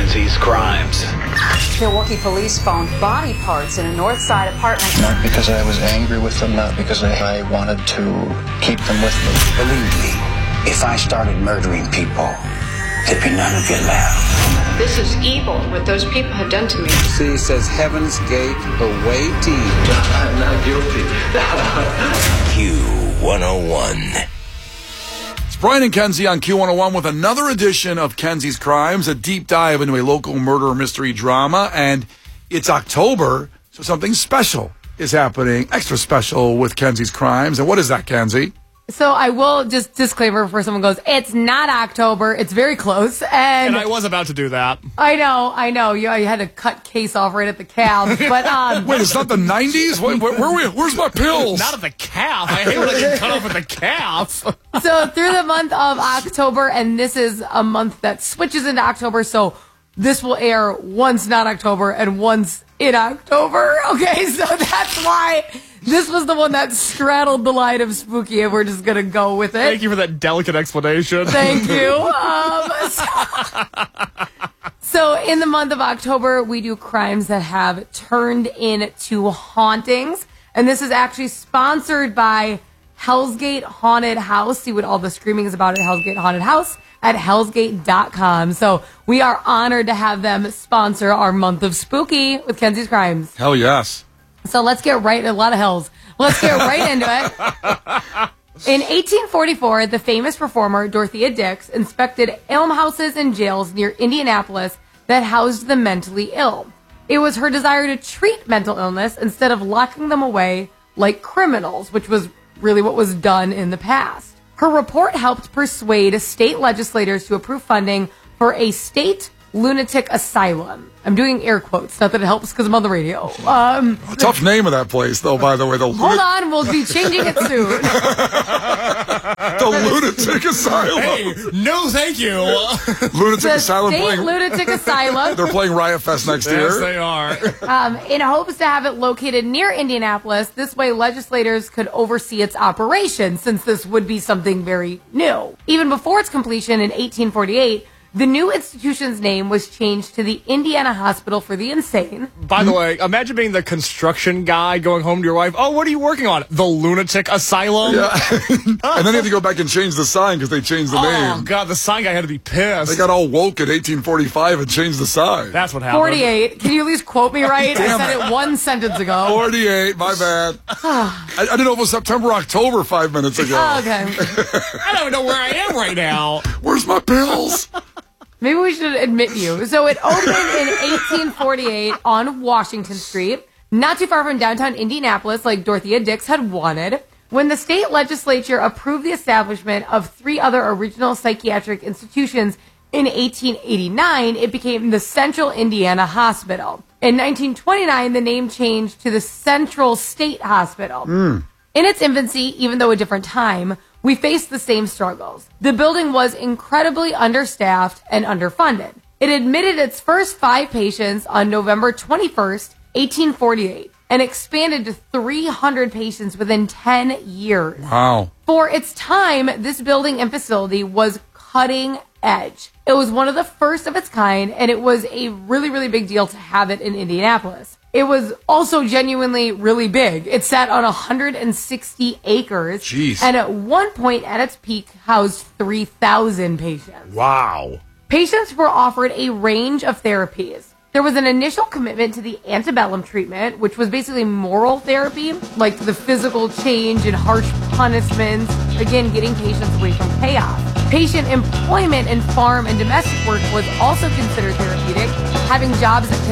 Kenzie's Crimes. Milwaukee police found body parts in a North Side apartment. Not because I was angry with them, not because I wanted to keep them with me. Believe me, if I started murdering people, there'd be none of you left. This is evil, what those people have done to me. C says Heaven's Gate awaiting. I'm not guilty. Q101. Brian and Kenzie on Q101 with another edition of Kenzie's Crimes, a deep dive into a local murder mystery drama. And it's October, so something special is happening, extra special with Kenzie's Crimes. And what is that, Kenzie? So I will just disclaimer before someone goes, it's not October. It's very close. And I was about to do that. I know. You had to cut case off right at the calf. But wait, it's not the 90s? Where's my pills? Not at the calf. I hate when I get cut off at the calf. So through the month of October, and this is a month that switches into October, so this will air once not October and once in October. Okay, so that's why this was the one that straddled the line of spooky, and we're just going to go with it. Thank you for that delicate explanation. Thank you. So in the month of October, we do crimes that have turned into hauntings, and this is actually sponsored by Hell's Gate Haunted House. See what all the screaming is about at Hell's Gate Haunted House at hellsgate.com. So we are honored to have them sponsor our month of spooky with Kenzie's Crimes. Hell yes. So let's get right, a lot of hells. Let's get right into it. In 1844, the famous performer Dorothea Dix inspected almhouses and jails near Indianapolis that housed the mentally ill. It was her desire to treat mental illness instead of locking them away like criminals, which was really what was done in the past. Her report helped persuade state legislators to approve funding for a state lunatic asylum. I'm doing air quotes, not that it helps because I'm on the radio. Tough name of that place, though, by the way. Hold on, we'll be changing it soon. The Lunatic Asylum. Hey, no thank you. Lunatic Asylum State playing. Lunatic Asylum. They're playing Riot Fest next year. Yes, they are. In hopes to have it located near Indianapolis, this way legislators could oversee its operation, since this would be something very new. Even before its completion in 1848, the new institution's name was changed to the Indiana Hospital for the Insane. By the way, imagine being the construction guy going home to your wife. Oh, what are you working on? The Lunatic Asylum? Yeah. And then they had to go back and change the sign because they changed the name. Oh, God, the sign guy had to be pissed. They got all woke in 1845 and changed the sign. That's what happened. 48. Can you at least quote me right? I said it 1 sentence ago. 48, my bad. I didn't know it was September, October 5 minutes ago. Oh, okay. I don't even know where I am right now. Where's my pills? Maybe we should admit you. So it opened in 1848 on Washington Street, not too far from downtown Indianapolis, like Dorothea Dix had wanted. When the state legislature approved the establishment of 3 other original psychiatric institutions in 1889, it became the Central Indiana Hospital. In 1929, the name changed to the Central State Hospital. In its infancy, even though a different time, we faced the same struggles. The building was incredibly understaffed and underfunded. It admitted its first 5 patients on November 21st, 1848, and expanded to 300 patients within 10 years. Wow. For its time, this building and facility was cutting edge. It was one of the first of its kind, and it was a really, really big deal to have it in Indianapolis. It was also genuinely really big. It sat on 160 acres. Jeez. And at one point at its peak housed 3,000 patients. Wow. Patients were offered a range of therapies. There was an initial commitment to the antebellum treatment, which was basically moral therapy, like the physical change and harsh punishments, again, getting patients away from chaos. Patient employment in farm and domestic work was also considered therapeutic, having jobs that